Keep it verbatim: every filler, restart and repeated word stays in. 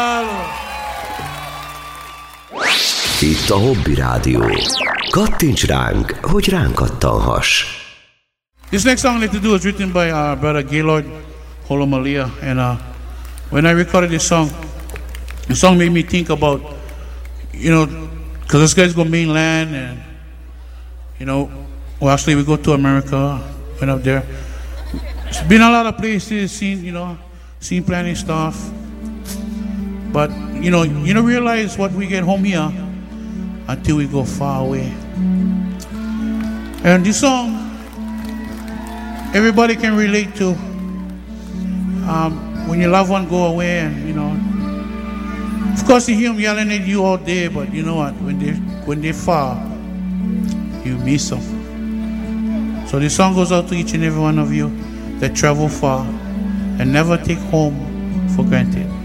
Itt a Hobby Rádió. Kattints ránk, hogy ránk kattanhass. This next song I'd like to do is written by our brother Gaylord Holomalia, and uh, when I recorded this song, the song made me think about, you know, because this guys go mainland, and you know, well actually we go to America, went up there. It's been a lot of places, seen, you know, seen plenty of stuff, but you know, you don't realize what we get home here until we go far away. And this song, everybody can relate to. Um, when your loved one go away, and you know, of course you hear them yelling at you all day, but you know what? When they when they far, you miss them. So this song goes out to each and every one of you that travel far and never take home for granted.